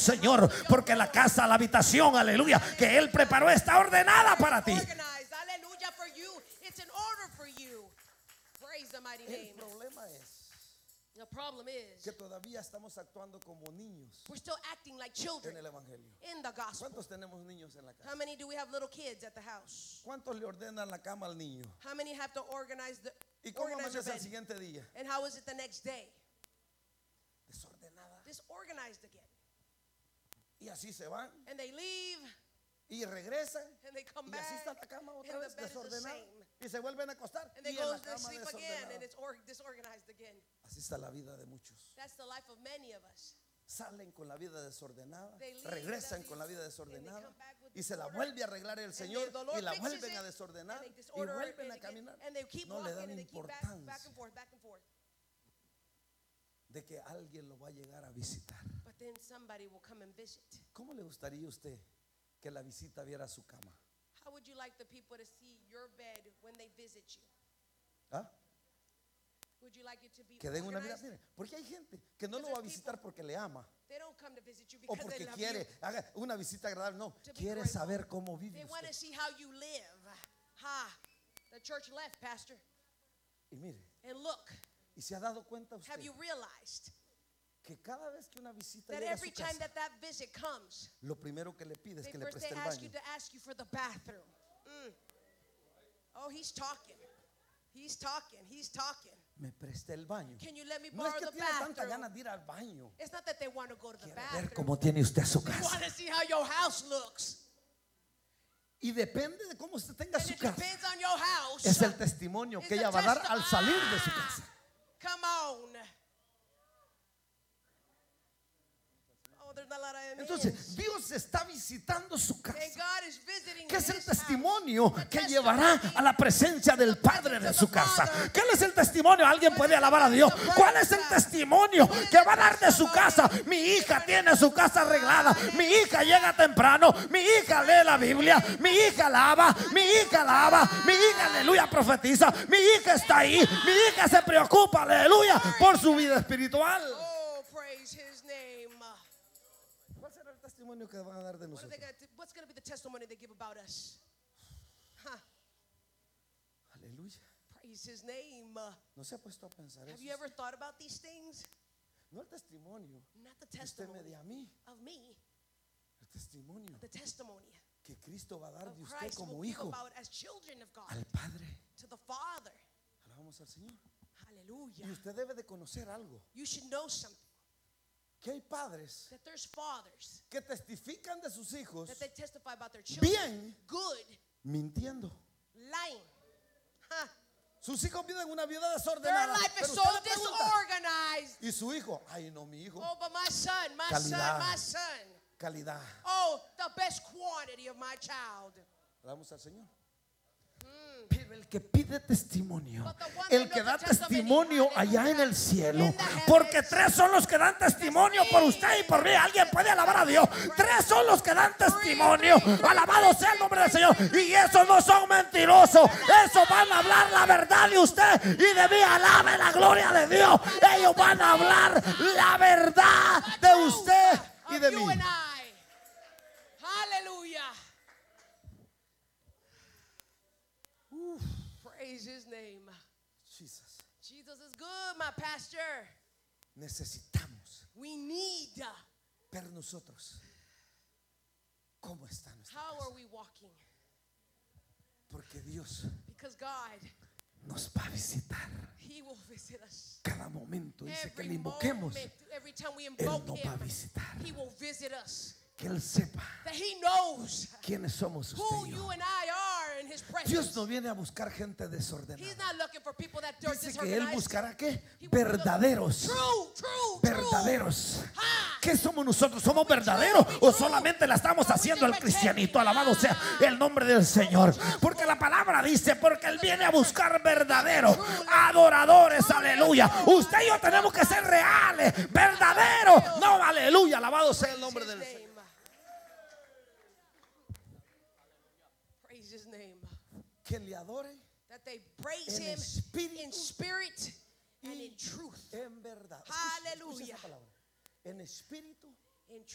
Señor, porque la casa, la habitación, aleluya, que Él preparó está ordenada para ti. El problema es que todavía estamos actuando como niños en el evangelio. ¿Cuántos tenemos niños en la casa? ¿Cuántos le ordenan la cama al niño? ¿Y cómo amanece el siguiente día? Desordenada. Y así se van y regresan y así está la cama otra vez desordenada y se vuelven a acostar y en la cama desordenada. Así está la vida de muchos. Salen con la vida desordenada, regresan con la vida desordenada y se la vuelve a arreglar el Señor y la vuelven a desordenar y vuelven a caminar. No le dan importancia de que alguien lo va a llegar a visitar. ¿Cómo le gustaría a usted que la visita viera su cama? ¿Ah? Que den una mirada. Mire, porque hay gente que no lo va a visitar porque le ama o porque quiere haga una visita agradable. No, quiere saber cómo vive usted. Y mire, y se ha dado cuenta usted que cada vez que una visita llega a su casa, lo primero que le pide es que le preste el baño. Me preste el baño. No es que tiene tanta ganas de ir al baño. Quiere ver cómo tiene usted su casa. Y depende de cómo usted tenga su casa, es el testimonio que ella va a dar al salir de su casa. Entonces Dios está visitando su casa, que es el testimonio que llevará a la presencia del Padre de su casa. ¿Cuál es el testimonio? Alguien puede alabar a Dios. ¿Cuál es el testimonio que va a dar de su casa? Mi hija tiene su casa arreglada, mi hija llega temprano, mi hija lee la Biblia, mi hija alaba, mi hija aleluya profetiza, mi hija está ahí, mi hija se preocupa, aleluya, por su vida espiritual. Que van a dar de nosotros. What's going to be the testimony they give about us? Aleluya. Praise His name. ¿No se ha puesto a pensar eso? Have you ever thought about these things? No el testimonio Not the que usted me testimony dé a mí, of me, el testimonio the testimony que Cristo va a dar of de usted Christ como will give hijo about as children of God al Padre. to the Father. Alabamos al Señor. Hallelujah. Y usted debe de conocer algo, You should know something, que hay padres that there's fathers que testifican de sus hijos that they testify about their children bien good, mintiendo. lying. Sus hijos viven una vida Their desordenada, life is pero so usted le pregunta, disorganized. y su hijo, ay no, mi hijo, Oh, but my son, Calidad. my son. calidad. Oh, the best quantity of my child. Alabamos al Señor. Pero el que pide testimonio, But the one el that que da knows the testimony, testimonio allá en el cielo, porque tres son los que dan testimonio por usted y por mí. Alguien puede alabar a Dios. Tres son los que dan testimonio. Alabado sea el nombre del Señor. Y esos no son mentirosos. Esos van a hablar la verdad de usted y de mí. Alabe la gloria de Dios. Ellos van a hablar la verdad de usted y de You mí. and I. Hallelujah. Praise His name. Jesus. Jesus is good, my pastor. Necesitamos We need. ver nosotros cómo está nuestra How casa. are we walking? Porque Dios Because God, nos va a visitar He will visit us. cada momento. Dice que Every le invoquemos, moment, every time we Él invoke nos va a Him, visitar. He will visit us. Que Él sepa That He knows quiénes somos who usted y you yo. and I are in His presence. Dios no viene a buscar gente He's desordenada. not looking for people that are Dice que Él disorganized. buscará ¿qué? He will look- Verdaderos. True. Verdaderos. Ah. ¿Qué somos nosotros? ¿Somos verdaderos o solamente la estamos haciendo el cristianito? Alabado sea el nombre del Señor. Porque la palabra dice, porque Él viene a buscar verdaderos, adoradores, aleluya. Usted y yo tenemos que ser reales, verdaderos. No, aleluya, alabado sea el nombre del Señor. Praise His name. Que le adore That they praise en Him espíritu in spirit and in truth. en verdad. Aleluya. Escucha esa palabra. En espíritu In